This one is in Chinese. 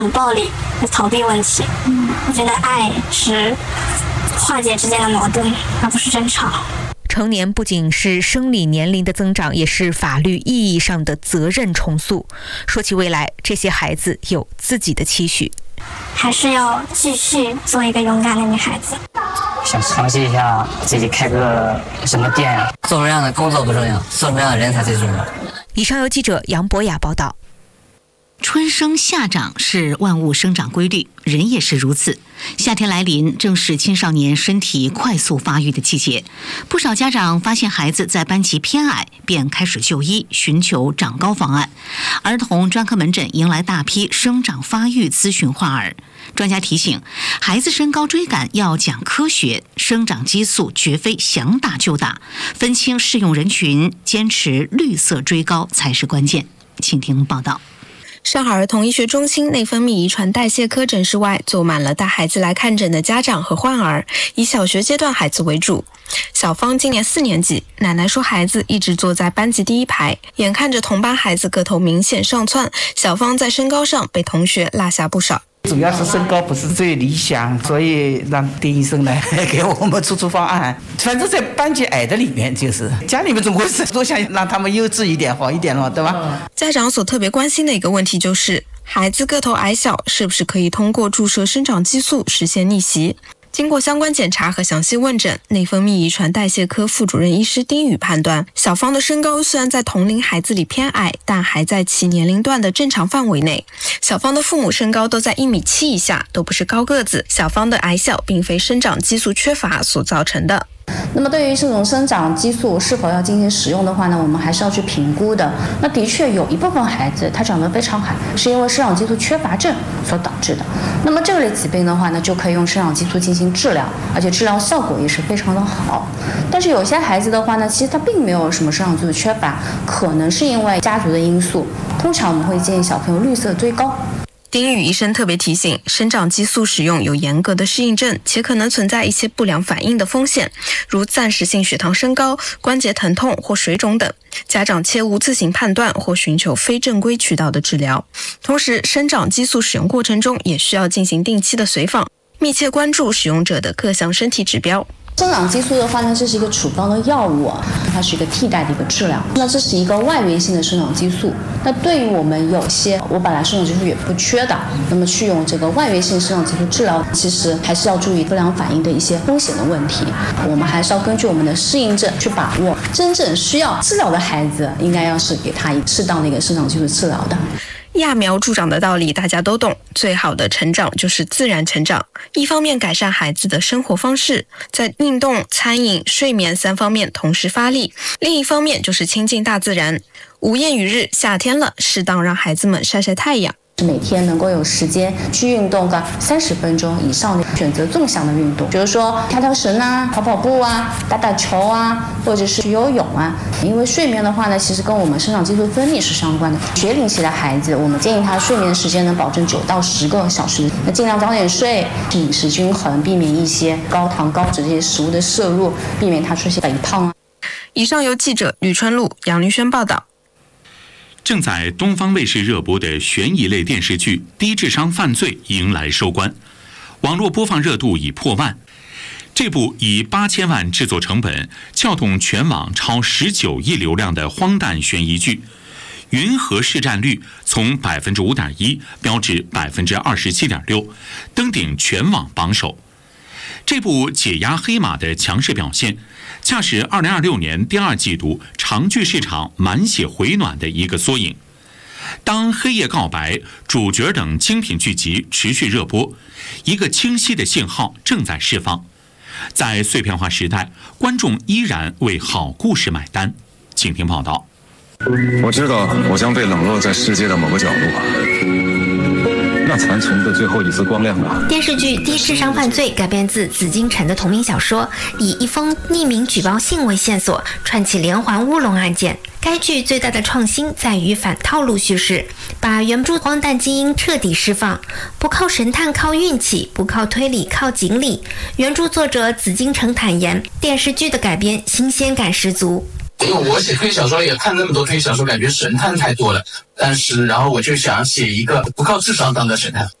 暴力，逃避问题。我觉得爱是化解之间的矛盾，而不是争吵。 成年不仅是生理年龄的增长，也是法律意义上的责任重塑。说起未来，这些孩子有自己的期许， 还是要继续做一个勇敢的女孩子。 想尝试一下自己开个什么店啊，做什么样的工作不重要，做什么样的人才最重要。 以上由记者杨博雅报道。 春生夏长是万物生长规律，人也是如此。夏天来临，正是青少年身体快速发育的季节。不少家长发现孩子在班级偏矮，便开始就医，寻求长高方案。儿童专科门诊迎来大批生长发育咨询患儿。专家提醒，孩子身高追赶要讲科学，生长激素绝非想打就打，分清适用人群，坚持绿色追高才是关键。请听报道。 上海儿童医学中心内分泌遗传代谢科诊室外坐满了带孩子来看诊的家长和患儿，以小学阶段孩子为主。小芳今年4年级，奶奶说孩子一直坐在班级第一排，眼看着同班孩子个头明显上窜，小芳在身高上被同学落下不少。 主要是身高不是最理想，所以让丁医生来给我们出方案。反正在班级矮的里面，就是家里面总归是都想让他们优质一点好一点了，对吧？ 家长所特别关心的一个问题就是，孩子个头矮小是不是可以通过注射生长激素实现逆袭？经过相关检查和详细问诊，内分泌遗传代谢科副主任医师丁宇判断，小芳的身高虽然在同龄孩子里偏矮，但还在其年龄段的正常范围内。小芳的父母身高都在1.7米以下，都不是高个子。小芳的矮小并非生长激素缺乏所造成的。 那么对于这种生长激素是否要进行使用的话呢，我们还是要去评估的。那的确有一部分孩子他长得非常矮，是因为生长激素缺乏症所导致的。那么这类疾病的话呢，就可以用生长激素进行治疗，而且治疗效果也是非常的好。但是有些孩子的话呢，其实他并没有什么生长激素缺乏，可能是因为家族的因素。通常我们会建议小朋友绿色追高。 丁宇医生特别提醒，生长激素使用有严格的适应症，且可能存在一些不良反应的风险，如暂时性血糖升高、关节疼痛或水肿等。家长切勿自行判断或寻求非正规渠道的治疗。同时，生长激素使用过程中也需要进行定期的随访，密切关注使用者的各项身体指标。 生长激素的话呢，这是一个处方的药物，它是一个替代的一个治疗。那这是一个外源性的生长激素。那对于我们有些我本来生长激素也不缺的，那么去用这个外源性生长激素治疗，其实还是要注意不良反应的一些风险的问题。我们还是要根据我们的适应症去把握真正需要治疗的孩子，应该要是给他适当的一个生长激素治疗的。 揠苗助长的道理大家都懂，最好的成长就是自然成长。一方面改善孩子的生活方式，在运动、餐饮、睡眠3方面同时发力；另一方面就是亲近大自然。无厌于日，夏天了，适当让孩子们晒晒太阳。 每天能够有时间去运动个30分钟以上的，选择纵向的运动，比如说跳跳绳啊、跑跑步啊、打打球啊，或者是去游泳啊。因为睡眠的话呢，其实跟我们生长激素分泌是相关的。学龄期的孩子，我们建议他睡眠时间能保证9到10个小时，那尽量早点睡，饮食均衡，避免一些高糖高脂这些食物的摄入，避免他出现肥胖啊。 以上由记者吕春露、杨丽轩报道。 正在东方卫视热播的悬疑类电视剧《低智商犯罪》迎来收官，网络播放热度已破万。这部以8000万制作成本，撬动全网超19亿流量的荒诞悬疑剧，云和市占率从 5.1% 飙至 27.6%， 登顶全网榜首。这部解压黑马的强势表现，恰是2026年第2季度长剧市场满血回暖的一个缩影。当黑夜告白、主角等精品剧集持续热播，一个清晰的信号正在释放。在碎片化时代，观众依然为好故事买单。请听报道。 我知道我将被冷落在世界的某个角落，那残存的最后一丝光亮啊！ 电视剧《低智商犯罪》改编自紫禁城的同名小说，以一封匿名举报信为线索，串起连环乌龙案件。该剧最大的创新在于反套路叙事，把原著荒诞基因彻底释放，不靠神探靠运气，不靠推理靠警理。原著作者紫禁城坦言，电视剧的改编新鲜感十足。 因为我写推理小说也看那么多推理小说，感觉神探太多了，然后我就想写一个不靠智商当的神探。